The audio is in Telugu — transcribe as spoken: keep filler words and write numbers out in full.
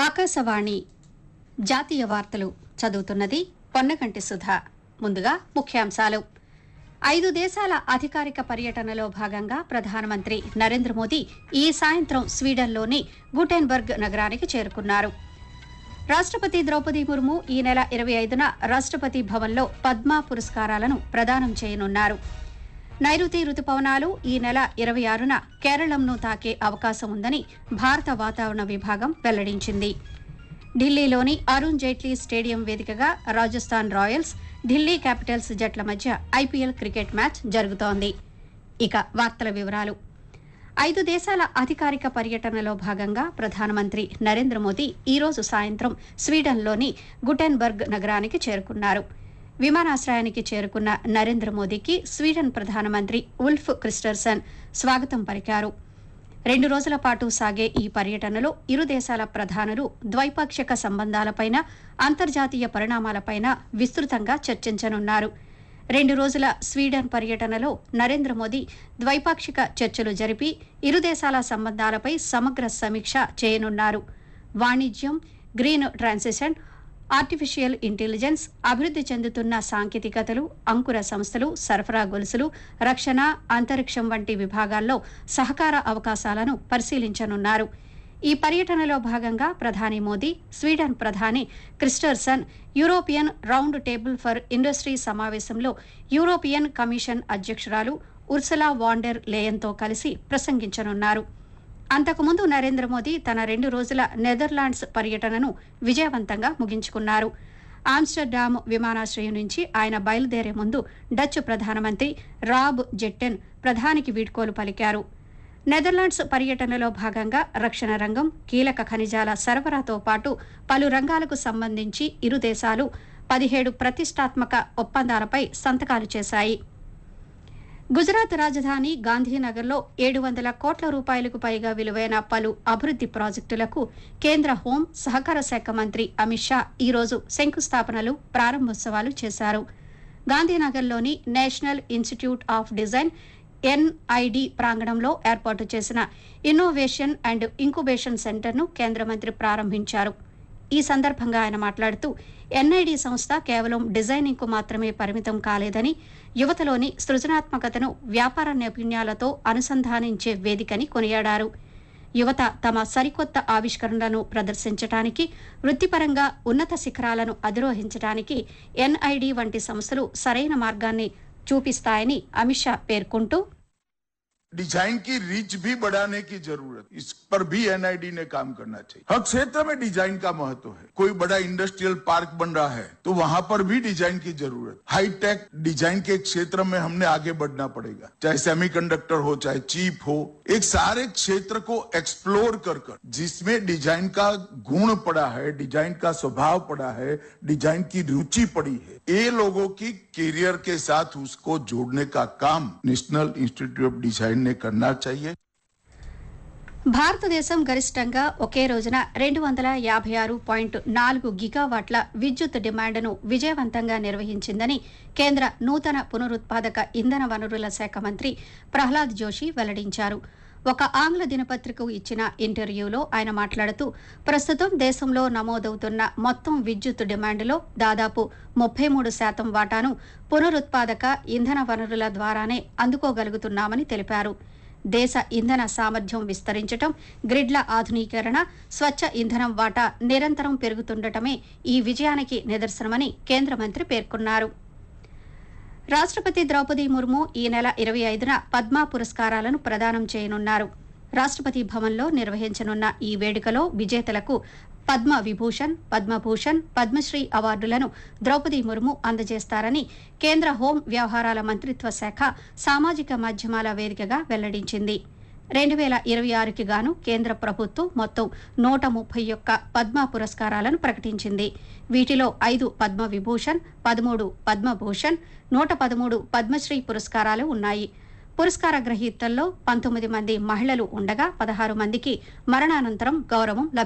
ఆకాశవాణి జాతీయ వార్తలు చదువుతున్నది పొన్నగంటి సుధా. ముందుగా ముఖ్యాంశాలు. ఐదు దేశాల అధికారిక పర్యటనలో భాగంగా ప్రధానమంత్రి నరేంద్ర మోదీ ఈ సాయంత్రం స్వీడన్లోని గుటెన్బర్గ్ నగరానికి చేరుకున్నారు. రాష్ట్రపతి ద్రౌపది ముర్ము ఈ నెల ఇరవై ఐదున రాష్ట్రపతి భవన్లో పద్మ పురస్కారాలను ప్రదానం చేయనున్నారు. నైరుతి రుతుపవనాలు ఈ నెల ఇరవై ఆరున కేరళంను తాకే అవకాశం ఉందని భారత వాతావరణ విభాగం వెల్లడించింది. ఢిల్లీలోని అరుణ్ జైట్లీ స్టేడియం వేదికగా రాజస్థాన్ రాయల్స్, ఢిల్లీ క్యాపిటల్స్ జట్ల మధ్య ఐపీఎల్ క్రికెట్ మ్యాచ్ జరుగుతోంది. ఇక వార్తల వివరాలు. ఐదు దేశాల అధికారిక పర్యటనలో భాగంగా ప్రధానమంత్రి నరేంద్ర మోదీ ఈరోజు సాయంత్రం స్వీడన్లోని గుటెన్బర్గ్ నగరానికి చేరుకున్నారు. విమానాశ్రయానికి చేరుకున్న నరేంద్ర మోదీకి స్వీడన్ ప్రధానమంత్రి ఉల్ఫ్ క్రిస్టర్సన్ స్వాగతం పలికారు. రెండు రోజుల పాటు సాగే ఈ పర్యటనలో ఇరు దేశాల ప్రధానులు ద్వైపాక్షిక సంబంధాలపైన, అంతర్జాతీయ పరిణామాలపైన విస్తృతంగా చర్చించనున్నారు. రెండు రోజుల స్వీడన్ పర్యటనలో నరేంద్ర మోదీ ద్వైపాక్షిక చర్చలు జరిపి ఇరు దేశాల సంబంధాలపై సమగ్ర సమీక్ష చేయనున్నారు. వాణిజ్యం, గ్రీన్ ట్రాన్సిషన్, ఆర్టిఫిషియల్ ఇంటెలిజెన్స్, అభివృద్ది చెందుతున్న సాంకేతికతలు, అంకుర సంస్థలు, సరఫరా గొలుసులు, రక్షణ, అంతరిక్షం వంటి విభాగాల్లో సహకార అవకాశాలను పరిశీలించనున్నారు. ఈ పర్యటనలో భాగంగా ప్రధాని మోదీ స్వీడన్ ప్రధాని Kristersson European round table for industry సమావేశంలో యూరోపియన్ కమిషన్ అధ్యక్షురాలు ఉర్సలా వాన్ డెర్ లేయన్తో కలిసి ప్రసంగించనున్నారు. అంతకుముందు నరేంద్ర మోదీ తన రెండు రోజుల నెదర్లాండ్స్ పర్యటనను విజయవంతంగా ముగించుకున్నారు. ఆమ్స్టర్డామ్ విమానాశ్రయం నుంచి ఆయన బయలుదేరే ముందు డచ్ ప్రధానమంత్రి రాబ్ జెట్టెన్ ప్రధానికి వీడ్కోలు పలికారు. నెదర్లాండ్స్ పర్యటనలో భాగంగా రక్షణ రంగం, కీలక ఖనిజాల సరఫరాతో పాటు పలు రంగాలకు సంబంధించి ఇరు దేశాలు పదిహేడు ప్రతిష్టాత్మక ఒప్పందాలపై సంతకాలు చేశాయి. గుజరాత్ రాజధాని గాంధీనగర్లో ఏడు వందల కోట్ల రూపాయలకు పైగా విలువైన పలు అభివృద్ది ప్రాజెక్టులకు కేంద్ర హోం, సహకార శాఖ మంత్రి అమిత్ షా ఈరోజు శంకుస్థాపనలు, ప్రారంభోత్సవాలు చేశారు. గాంధీనగర్లోని national institute of design NID ప్రాంగణంలో ఏర్పాటు చేసిన ఇన్నోవేషన్ అండ్ ఇంక్యుబేషన్ సెంటర్ను కేంద్ర మంత్రి ప్రారంభించారు. ఈ సందర్భంగా ఆయన మాట్లాడుతూ ఎన్ఐడి సంస్థ కేవలం డిజైనింగ్కు మాత్రమే పరిమితం కాలేదని, యువతలోని సృజనాత్మకతను వ్యాపార నైపుణ్యాలతో అనుసంధానించే వేదికని కొనియాడారు. యువత తమ సరికొత్త ఆవిష్కరణలను ప్రదర్శించడానికి, వృత్తిపరంగా ఉన్నత శిఖరాలను అధిరోహించడానికి ఎన్ఐడి వంటి సంస్థలు సరైన మార్గాన్ని చూపిస్తాయని అమిత్ షా పేర్కొంటూ, डिजाइन की रीच भी बढ़ाने की जरूरत, इस पर भी एनआईडी ने काम करना चाहिए. हर क्षेत्र में डिजाइन का महत्व है. कोई बड़ा इंडस्ट्रियल पार्क बन रहा है तो वहां पर भी डिजाइन की जरूरत. हाईटेक डिजाइन के क्षेत्र में हमने आगे बढ़ना पड़ेगा, चाहे सेमीकंडक्टर हो, चाहे चिप हो. एक सारे क्षेत्र को एक्सप्लोर कर कर जिसमें डिजाइन का गुण पड़ा है, डिजाइन का स्वभाव पड़ा है, डिजाइन की रुचि पड़ी है, ये लोगों की कैरियर के साथ उसको जोड़ने का काम नेशनल इंस्टीट्यूट ऑफ डिजाइन ने करना चाहिए. భారతదేశం గరిష్టంగా ఒకే రోజున రెండు వందల యాభై ఆరు పాయింట్ నాలుగు గిగావాట్ల విద్యుత్ డిమాండ్ను విజయవంతంగా నిర్వహించిందని కేంద్ర నూతన పునరుత్పాదక ఇంధన వనరుల శాఖ మంత్రి ప్రహ్లాద్ జోషి వెల్లడించారు. ఒక ఆంగ్ల దినపత్రికకు ఇచ్చిన ఇంటర్వ్యూలో ఆయన మాట్లాడుతూ, ప్రస్తుతం దేశంలో నమోదవుతున్న మొత్తం విద్యుత్ డిమాండ్లో దాదాపు ముప్పై మూడు శాతం వాటాను పునరుత్పాదక ఇంధన వనరుల ద్వారానే అందుకోగలుగుతున్నామని తెలిపారు. దేశ ఇంధన సామర్థ్యం విస్తరించడం, గ్రిడ్ల ఆధునీకరణ, స్వచ్ఛ ఇంధనం వాటా నిరంతరం పెరుగుతుండటమే ఈ విజయానికి నిదర్శనమని కేంద్ర మంత్రి పేర్కొన్నారు. రాష్ట్రపతి ద్రౌపది ముర్ము ఈ నెల ఇరవై ఐదున పద్మ పురస్కారాలను ప్రదానం చేయనున్నారు. రాష్ట్రపతి భవన్లో నిర్వహించనున్న ఈ వేడుకలో విజేతలకు పద్మ విభూషణ్, పద్మభూషణ్, పద్మశ్రీ అవార్డులను ద్రౌపది ముర్ము అందజేస్తారని కేంద్ర హోం వ్యవహారాల మంత్రిత్వ శాఖ సామాజిక మాధ్యమాల వేదికగా వెల్లడించింది. రెండు వేల ఇరవై ఆరుకి గాను కేంద్ర ప్రభుత్వం మొత్తం నూట ముప్పై ఒక్క పద్మ పురస్కారాలను ప్రకటించింది. వీటిలో ఐదు పద్మ విభూషణ్, పదమూడు పద్మభూషణ్, నూట పదమూడు పద్మశ్రీ పురస్కారాలు ఉన్నాయి. పురస్కార గ్రహీతల్లో పంతొమ్మిది మంది మహిళలు ఉండగా పదహారు మందికి మరణానంతరం గౌరవం